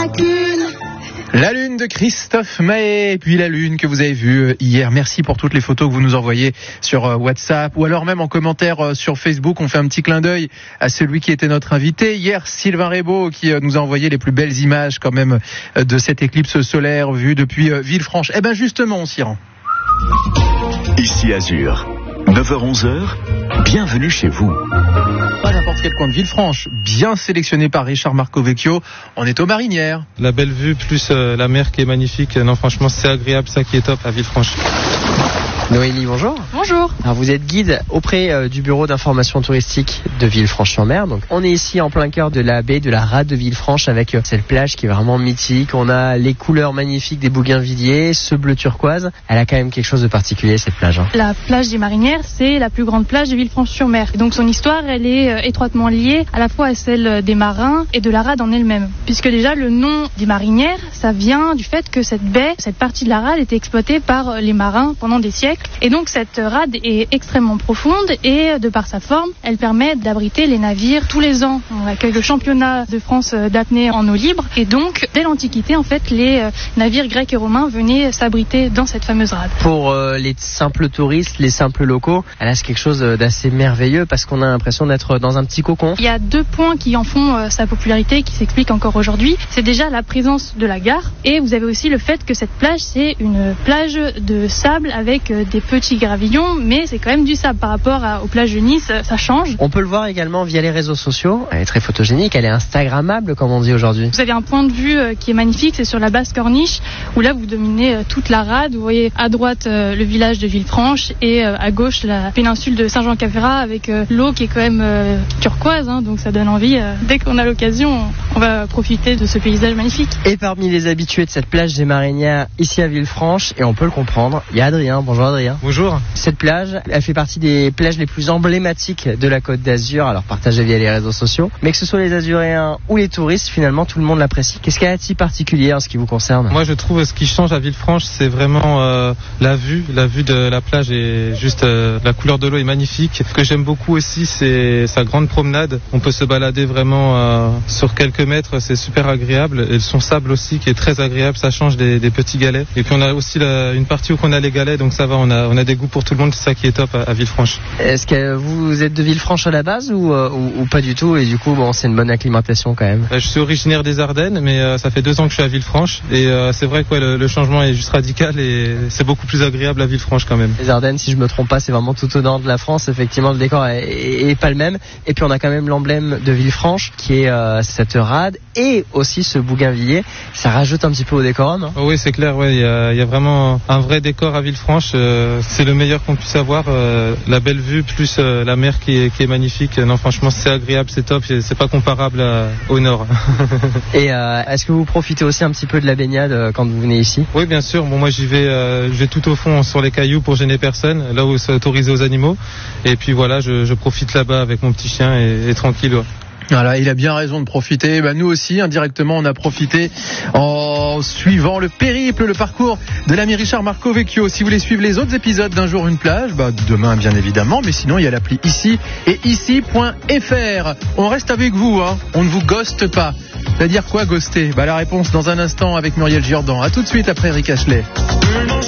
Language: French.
qu'une. La lune de Christophe Maé, et puis la lune que vous avez vue hier. Merci pour toutes les photos que vous nous envoyez sur WhatsApp ou alors même en commentaire sur Facebook. On fait un petit clin d'œil à celui qui était notre invité hier, Sylvain Rébaud, qui nous a envoyé les plus belles images quand même de cette éclipse solaire vue depuis Villefranche. Eh ben justement, on s'y rend. Ici Azur, 9h-11h, bienvenue chez vous. Pas n'importe quel coin de Villefranche, bien sélectionné par Richard Marcovecchio. On est aux Marinières. La belle vue plus la mer qui est magnifique. Non, franchement, c'est agréable, ça qui est top à Villefranche. Noélie, bonjour. Bonjour. Alors vous êtes guide auprès du bureau d'information touristique de Villefranche-sur-Mer. Donc on est ici en plein cœur de la baie de la Rade de Villefranche avec cette plage qui est vraiment mythique. On a les couleurs magnifiques des bougainvilliers, ce bleu turquoise. Elle a quand même quelque chose de particulier cette plage. La plage des Marinières, c'est la plus grande plage de Villefranche-sur-Mer. Donc son histoire, elle est étroitement liée à la fois à celle des marins et de la Rade en elle-même. Puisque déjà le nom des Marinières, ça vient du fait que cette baie, cette partie de la Rade était exploitée par les marins pendant des siècles. Et donc cette rade est extrêmement profonde et de par sa forme, elle permet d'abriter les navires tous les ans. On accueille le championnat de France d'apnée en eau libre et donc dès l'Antiquité, en fait, les navires grecs et romains venaient s'abriter dans cette fameuse rade. Pour les simples touristes, les simples locaux, elle a quelque chose d'assez merveilleux parce qu'on a l'impression d'être dans un petit cocon. Il y a 2 points qui en font sa popularité, qui s'expliquent encore aujourd'hui. C'est déjà la présence de la gare et vous avez aussi le fait que cette plage, c'est une plage de sable avec des petits gravillons, mais c'est quand même du sable par rapport aux plages de Nice, ça change. On peut le voir également via les réseaux sociaux. Elle est très photogénique, elle est instagrammable comme on dit aujourd'hui. Vous avez un point de vue qui est magnifique, c'est sur la basse corniche où là vous dominez toute la rade. Vous voyez à droite le village de Villefranche et à gauche la péninsule de Saint-Jean-Cap-Ferrat avec l'eau qui est quand même turquoise, donc ça donne envie. Dès qu'on a l'occasion, on va profiter de ce paysage magnifique. Et parmi les habitués de cette plage des Marinières ici à Villefranche, et on peut le comprendre, il y a Adrien. Bonjour Adrien. Bonjour. Cette plage, elle fait partie des plages les plus emblématiques de la Côte d'Azur, alors partagée via les réseaux sociaux. Mais que ce soit les Azuréens ou les touristes, finalement, tout le monde l'apprécie. Qu'est-ce qu'il y a de si particulier en ce qui vous concerne ? Moi, je trouve ce qui change à Villefranche, c'est vraiment la vue. La vue de la plage est juste... la couleur de l'eau est magnifique. Ce que j'aime beaucoup aussi, c'est sa grande promenade. On peut se balader vraiment sur quelques mètres, c'est super agréable. Et son sable aussi, qui est très agréable, ça change des petits galets. Et puis on a aussi une partie où on a les galets, donc ça va, on a des goûts pour tout le monde, c'est ça qui est top à Villefranche. Est-ce que vous êtes de Villefranche à la base ou pas du tout, et du coup c'est une bonne acclimatation quand même? Je suis originaire des Ardennes, mais ça fait 2 ans que je suis à Villefranche et c'est vrai que le changement est juste radical et c'est beaucoup plus agréable à Villefranche quand même. Les Ardennes, si je me trompe pas, c'est vraiment tout au nord de la France. Effectivement, le décor est pas le même, et puis on a quand même l'emblème de Villefranche qui est cette rade et aussi ce bougainvillier. Ça rajoute un petit peu au décor, non? Oui, c'est clair, ouais, il y a vraiment un vrai décor à Villefranche. C'est le meilleur qu'on puisse avoir, la belle vue plus la mer qui est magnifique. Non, franchement, c'est agréable, c'est top, c'est pas comparable au nord. Et est-ce que vous profitez aussi un petit peu de la baignade quand vous venez ici? Oui, bien sûr. Bon, moi, je vais tout au fond sur les cailloux pour gêner personne, là où c'est autorisé aux animaux. Et puis voilà, je profite là-bas avec mon petit chien et tranquille. Ouais. Voilà, il a bien raison de profiter. Nous aussi, indirectement, on a profité en suivant le périple, le parcours de l'ami Richard Marcovecchio. Si vous voulez suivre les autres épisodes d'Un jour une plage, demain bien évidemment, mais sinon il y a l'appli ici et ici.fr. On reste avec vous, on ne vous ghoste pas. C'est-à-dire quoi ghoster? La réponse dans un instant avec Muriel Jourdan. À tout de suite après Rick Ashley.